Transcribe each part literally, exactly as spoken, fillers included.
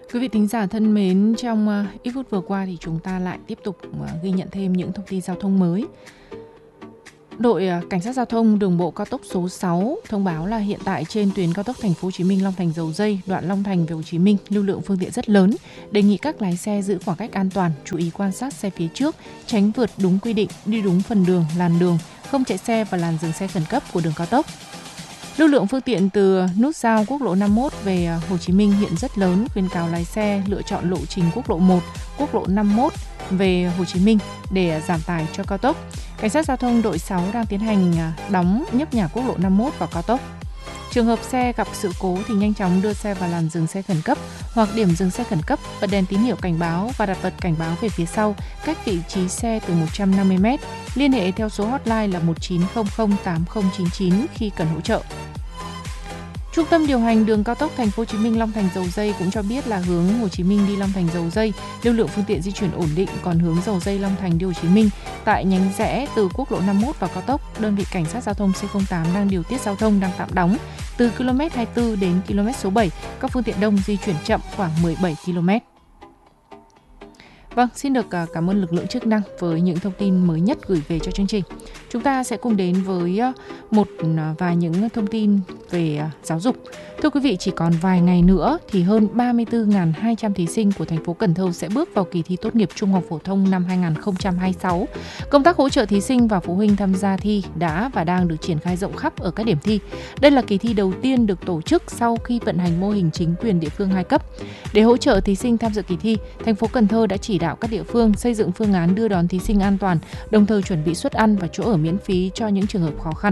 Quý vị thính giả thân mến, trong uh, ít phút vừa qua thì chúng ta lại tiếp tục uh, ghi nhận thêm những thông tin giao thông mới. Đội uh, Cảnh sát Giao thông Đường bộ cao tốc số sáu thông báo là hiện tại trên tuyến cao tốc Thành phố Hồ Chí Minh Long Thành Dầu Giây, đoạn Long Thành về Hồ Chí Minh, lưu lượng phương tiện rất lớn, đề nghị các lái xe giữ khoảng cách an toàn, chú ý quan sát xe phía trước, tránh vượt đúng quy định, đi đúng phần đường, làn đường, không chạy xe vào làn dừng xe khẩn cấp của đường cao tốc. Lưu lượng phương tiện từ nút giao quốc lộ năm mươi mốt về Hồ Chí Minh hiện rất lớn, khuyến cáo lái xe lựa chọn lộ trình quốc lộ một, quốc lộ năm mươi mốt về Hồ Chí Minh để giảm tải cho cao tốc. Cảnh sát giao thông đội sáu đang tiến hành đóng nhấp nhả quốc lộ năm mươi mốt vào cao tốc. Trường hợp xe gặp sự cố thì nhanh chóng đưa xe vào làn dừng xe khẩn cấp hoặc điểm dừng xe khẩn cấp, bật đèn tín hiệu cảnh báo và đặt vật cảnh báo về phía sau, cách vị trí xe từ một trăm năm mươi mét. Liên hệ theo số hotline là một chín không không tám không chín chín khi cần hỗ trợ. Trung tâm điều hành đường cao tốc Thành phố Hồ Chí Minh Long Thành Dầu Giây cũng cho biết là hướng Hồ Chí Minh đi Long Thành Dầu Giây, lưu lượng phương tiện di chuyển ổn định, còn hướng Dầu Giây Long Thành đi Hồ Chí Minh tại nhánh rẽ từ quốc lộ năm mươi mốt vào cao tốc, đơn vị cảnh sát giao thông C không tám đang điều tiết giao thông đang tạm đóng từ ki lô mét hai mươi tư đến ki lô mét số bảy, các phương tiện đông di chuyển chậm khoảng mười bảy ki lô mét. Vâng, xin được cảm ơn lực lượng chức năng với những thông tin mới nhất gửi về cho chương trình. Chúng ta sẽ cùng đến với một vài những thông tin về giáo dục. Thưa quý vị, chỉ còn vài ngày nữa thì hơn ba mươi tư nghìn hai trăm thí sinh của thành phố Cần Thơ sẽ bước vào kỳ thi tốt nghiệp trung học phổ thông năm hai không hai sáu. Công tác hỗ trợ thí sinh và phụ huynh tham gia thi đã và đang được triển khai rộng khắp ở các điểm thi. Đây là kỳ thi đầu tiên được tổ chức sau khi vận hành mô hình chính quyền địa phương hai cấp. Để hỗ trợ thí sinh tham dự kỳ thi, thành phố Cần Thơ đã chỉ đạo các địa phương xây dựng phương án đưa đón thí sinh an toàn, đồng thời chuẩn bị suất ăn và chỗ ở miễn phí cho những trường hợp khó khăn.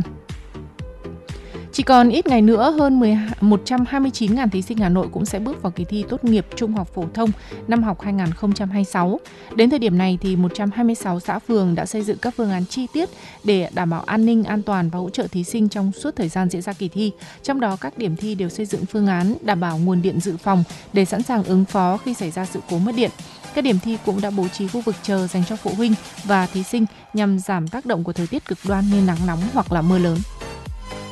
Chỉ còn ít ngày nữa, hơn một trăm hai mươi chín nghìn thí sinh Hà Nội cũng sẽ bước vào kỳ thi tốt nghiệp trung học phổ thông năm học hai không hai sáu. Đến thời điểm này thì một trăm hai mươi sáu xã phường đã xây dựng các phương án chi tiết để đảm bảo an ninh, an toàn và hỗ trợ thí sinh trong suốt thời gian diễn ra kỳ thi. Trong đó các điểm thi đều xây dựng phương án đảm bảo nguồn điện dự phòng để sẵn sàng ứng phó khi xảy ra sự cố mất điện. Các điểm thi cũng đã bố trí khu vực chờ dành cho phụ huynh và thí sinh nhằm giảm tác động của thời tiết cực đoan như nắng nóng hoặc là mưa lớn.